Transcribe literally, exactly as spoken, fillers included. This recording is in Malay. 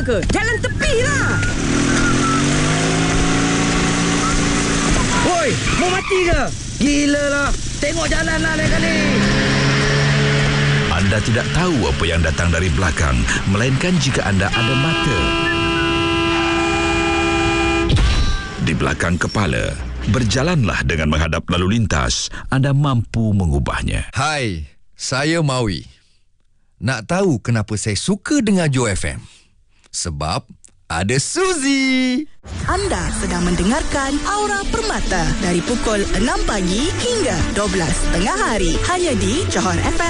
ke? Jalan tepi lah. Woi, mau mati ke? Gila lah. Tengok jalan lah lain kali. Anda tidak tahu apa yang datang dari belakang, melainkan jika anda ada mata di belakang kepala. Berjalanlah dengan menghadap lalu lintas. Anda mampu mengubahnya. Hai, saya Maui. Nak tahu kenapa saya suka dengar Joe F M? Sebab ada Suzy. Anda sedang mendengarkan Aura Permata dari pukul enam pagi hingga dua belas tengah hari. Hanya di Johor F M.